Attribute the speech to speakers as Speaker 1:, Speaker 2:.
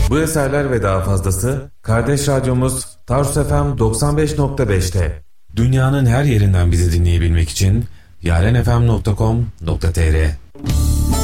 Speaker 1: Bu eserler ve daha fazlası kardeş radyomuz Tarsus FM 95.5'te. Dünyanın her yerinden bizi dinleyebilmek için yarenfm.com.tr